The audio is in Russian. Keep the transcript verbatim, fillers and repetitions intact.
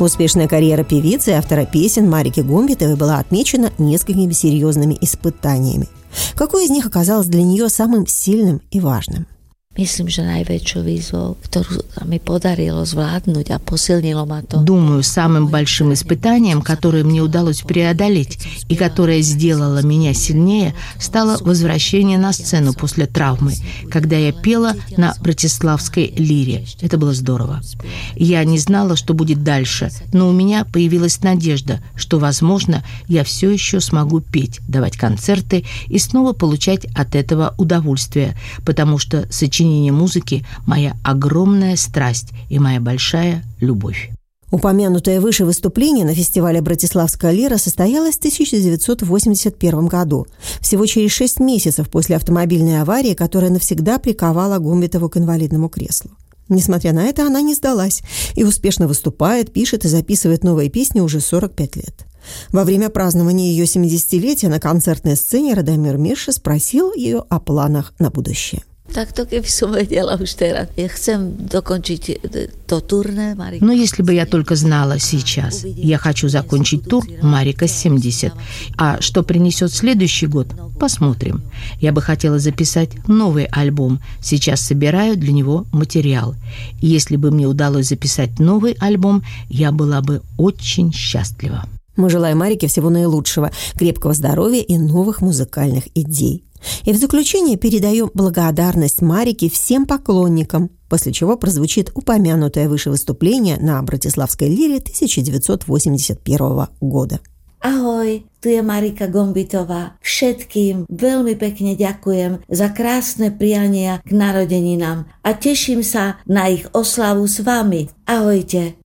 Успешная карьера певицы и автора песен Марики Гумбитовой была отмечена несколькими серьезными испытаниями. Какое из них оказалось для нее самым сильным и важным? Myslím, že najväčšou výzvou, ktorú sa mi podarilo zvládnuť a posilnilo ma to. Думаю, самым большим испытанием, которое мне удалось преодолеть и которое сделало меня сильнее, стало возвращение на сцену после травмы, когда я пела на Братиславской лире. Это было здорово. Я не знала, что будет дальше, но у меня появилась надежда, что, возможно, я все еще смогу петь, давать концерты и снова получать от этого удовольствие, потому что сочинение музыки – моя огромная страсть и моя большая любовь. Упомянутое выше выступление на фестивале «Братиславская лира» состоялось в тысяча девятьсот восемьдесят первом году, всего через шесть месяцев после автомобильной аварии, которая навсегда приковала Гумбитову к инвалидному креслу. Несмотря на это, она не сдалась и успешно выступает, пишет и записывает новые песни уже сорок пять лет. Во время празднования ее семидесятилетия на концертной сцене Радомир Мирша спросил ее о планах на будущее. Takto, keby som vedela už teraz. Ja chcem dokončiť to turné Marika. Но если бы я только знала сейчас, я хочу закончить тур «Марика семьдесят». А что принесет следующий год, посмотрим. Я бы хотела записать новый альбом. Сейчас собираю для него материал. И если бы мне удалось записать новый альбом, я была бы очень счастлива. Мы желаем Марике всего наилучшего, крепкого здоровья и новых музыкальных идей. И в заключение передаем благодарность Марике всем поклонникам, после чего прозвучит упомянутое выше выступление на Братиславской лире тысяча девятьсот восемьдесят первого года. Ahoj, tu je Marika Gumbitová. Všetkým veľmi pekne ďakujem za krásne priania k narodeninám a teším sa na ich oslavu s vami. Ahojte.